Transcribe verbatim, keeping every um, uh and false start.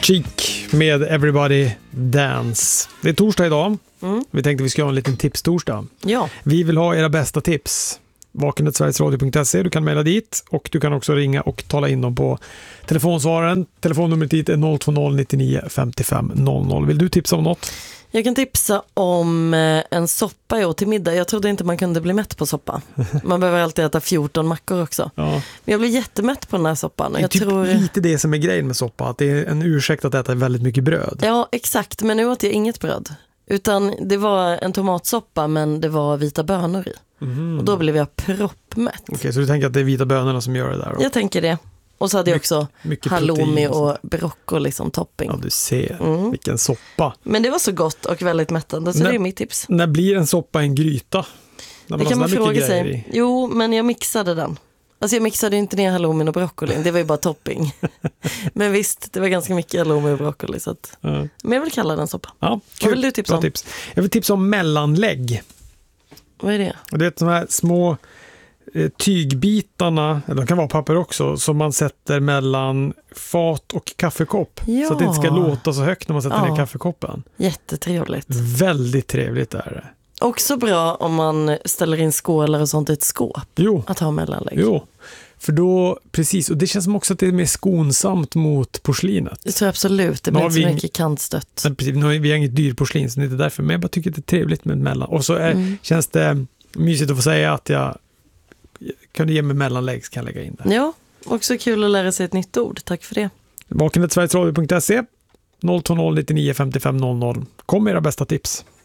Cheek med Everybody Dance. Det är torsdag idag. Mm. Vi tänkte vi ska ha en liten tips-torsdag. Ja. Vi vill ha era bästa tips. vakenet sveriges radio punkt se. Du kan mejla dit och du kan också ringa och tala in dem på telefonsvararen. Telefonnumret dit är noll två noll nittionio femtiofem noll noll. Vill du tipsa om något? Jag kan tipsa om en soppa jag åt till middag. Jag trodde inte man kunde bli mätt på soppa. Man behöver alltid äta fjorton mackor också. Ja. Men jag blev jättemätt på den här soppan. Det är jag typ tror... lite det som är grejen med soppa. Att det är en ursäkt att äta väldigt mycket bröd. Ja, exakt. Men nu åt jag inget bröd. Utan det var en tomatsoppa men det var vita bönor i. Mm. Och då blev jag proppmätt. Okej, okay, så du tänker att det är vita bönorna som gör det där då? Jag tänker det. Och så hade jag också mycket halloumi och, och broccoli som topping. Ja, du ser. Mm. Vilken soppa. Men det var så gott och väldigt mättande, så när, det är mitt tips. När blir en soppa en gryta? När Det kan man fråga sig. I. Jo, men jag mixade den. Alltså jag mixade inte ner halloumi och broccoli. Det var ju bara topping. Men visst, det var ganska mycket halloumi och broccoli. Så att... ja. Men jag vill kalla den soppa. Ja, vad vill du tipsa om? Tips. Jag vill tipsa om mellanlägg. Vad är det? Och det är de här små eh, tygbitarna, eller de kan vara papper också, som man sätter mellan fat och kaffekopp. Ja. Så att det inte ska låta så högt när man sätter Ja. ner kaffekoppen. Jättetrevligt. Väldigt trevligt är det. Också bra om man ställer in skålar och sånt i ett skåp. Jo. Att ha mellanlägg. Jo. För då, precis, och det känns som också att det är mer skonsamt mot porslinet. Det tror jag absolut, det blir inte så vi, mycket kantstött. Men precis, nu har vi har inget dyrporslin så det är inte därför, men jag bara tycker att det är trevligt med mellan. Och så är, mm. känns det mysigt att få säga att jag kan ge mig mellanlägg, så kan jag lägga in det. Ja, också kul att lära sig ett nytt ord, tack för det. vakenet sveriges radio punkt se noll två noll nittionio femtiofem noll noll. Kom med era bästa tips.